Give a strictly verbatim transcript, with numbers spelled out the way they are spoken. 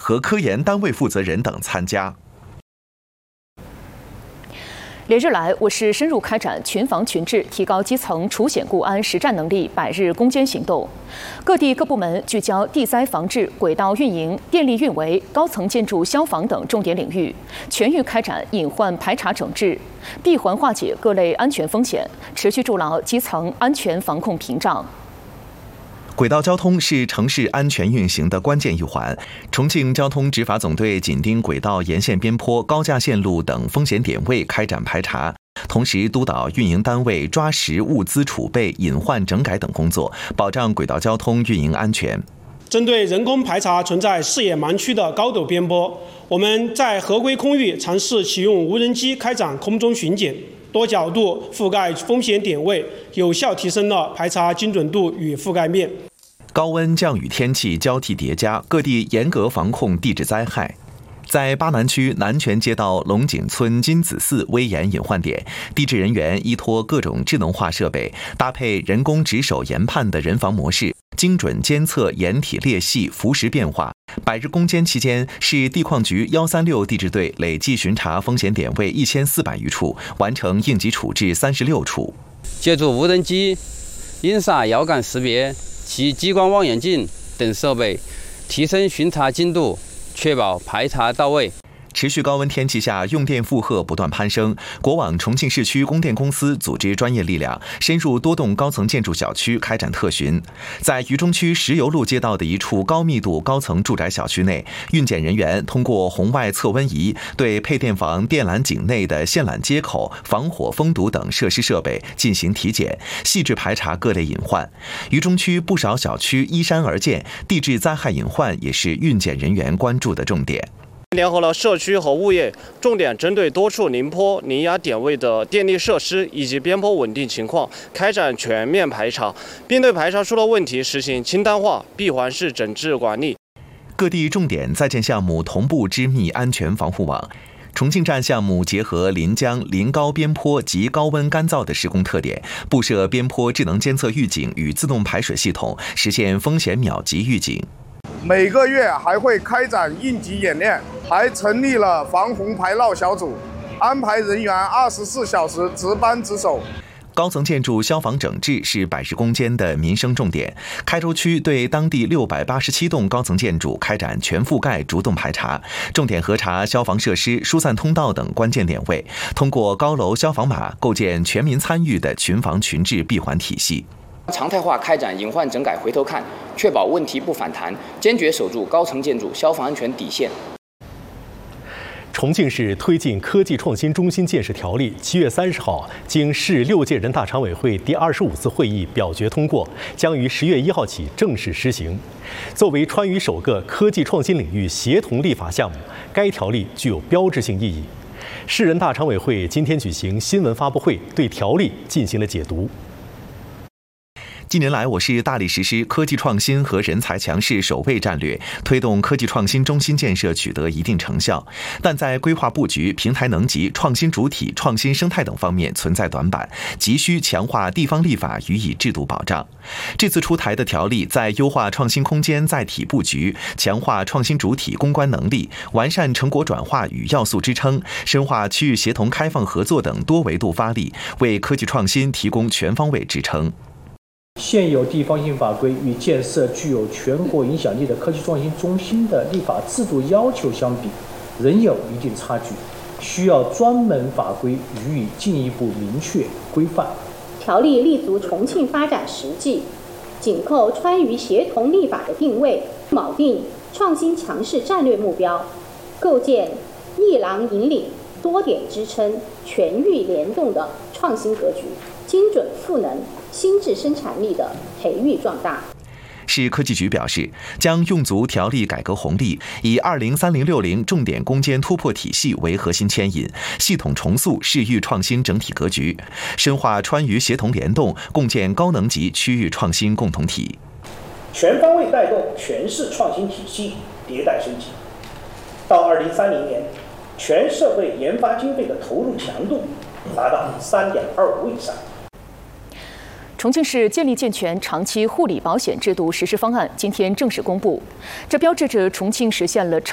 和科研单位负责人等参加。 连日来，我市深入开展群防群治、提高基层除险固安实战能力百日攻坚行动。各地各部门聚焦地灾防治、轨道运营、电力运维、高层建筑消防等重点领域，全域开展隐患排查整治，闭环化解各类安全风险，持续筑牢基层安全防控屏障。 轨道交通是城市安全运行的关键一环。重庆交通执法总队紧盯轨道沿线边坡、高架线路等风险点位开展排查，同时督导运营单位抓实物资储备、隐患整改等工作，保障轨道交通运营安全。 针对人工排查存在视野盲区的高陡边坡，我们在合规空域尝试启用无人机开展空中巡检，多角度覆盖风险点位，有效提升了排查精准度与覆盖面。 高温降雨天气交替叠加，各地严格防控地质灾害。在巴南区南泉街道龙井村金子寺危岩隐患点，地质人员依托各种智能化设备，搭配人工值守研判的人防模式，精准监测岩体裂隙、浮石变化。百日攻坚期间，市地矿局一三六地质队累计巡查风险点位一千四百余处，完成应急处置三十六处。 借助无人机、音煞遥感识别及激光望远镜等设备，提升巡查精度，确保排查到位。 持续高温天气下，用电负荷不断攀升。国网重庆市区供电公司组织专业力量，深入多栋高层建筑小区开展特巡。在渝中区石油路街道的一处高密度高层住宅小区内，运检人员通过红外测温仪对配电房电缆井内的线缆接口、防火封堵等设施设备进行体检，细致排查各类隐患。渝中区不少小区依山而建，地质灾害隐患也是运检人员关注的重点。 联合了社区和物业，重点针对多处临坡、临崖点位的电力设施以及边坡稳定情况，开展全面排查，并对排查出的问题实行清单化、闭环式整治管理。 各地重点在建项目同步织密安全防护网。重庆站项目结合临江、临高边坡及高温干燥的施工特点，布设边坡智能监测预警与自动排水系统，实现风险秒级预警。 每个月还会开展应急演练，还成立了防洪排涝小组，安排人员二十四小时值班值守。 高层建筑消防整治是百日攻坚的民生重点。开州区对当地六百八十七栋高层建筑开展全覆盖主动排查，重点核查消防设施、疏散通道等关键点位，通过高楼消防码构建全民参与的群防群治闭环体系。 常态化开展隐患整改回头看，确保问题不反弹，坚决守住高层建筑消防安全底线。 重庆市推进科技创新中心建设条例七月三十号经市六届人大常委会第二十五次会议表决通过，将于十月一号起正式施行。作为川渝首个科技创新领域协同立法项目，该条例具有标志性意义。市人大常委会今天举行新闻发布会，对条例进行了解读。 近年来，我市大力实施科技创新和人才强势首位战略，推动科技创新中心建设取得一定成效，但在规划布局、平台能级、创新主体、创新生态等方面存在短板，急需强化地方立法予以制度保障。这次出台的条例在优化创新空间载体布局、强化创新主体攻关能力、完善成果转化与要素支撑、深化区域协同开放合作等多维度发力，为科技创新提供全方位支撑。 现有地方性法规与建设具有全国影响力的科技创新中心的立法制度要求相比，仍有一定差距，需要专门法规予以进一步明确规范。 条例立足重庆发展实际，紧扣川渝协同立法的定位，锚定创新强势战略目标，构建一廊引领、多点支撑、全域联动的创新格局，精准赋能新质生产力的培育壮大。 市科技局表示，将用足条例改革红利，以二零三零六零重点攻坚突破体系为核心牵引，系统重塑市域创新整体格局，深化川渝协同联动，共建高能级区域创新共同体， 全方位带动全市创新体系迭代升级。到二零三零年，全社会研发经费的投入强度达到三点二五以上。 重庆市建立健全长期护理保险制度实施方案今天正式公布，这标志着重庆实现了